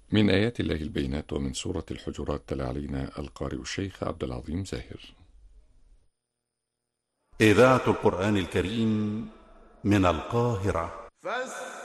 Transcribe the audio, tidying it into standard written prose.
من آيات الله البينات ومن سورة الحجرات تلا علينا القارئ الشيخ عبد العظيم زاهر. إذاعة القرآن الكريم من القاهرة.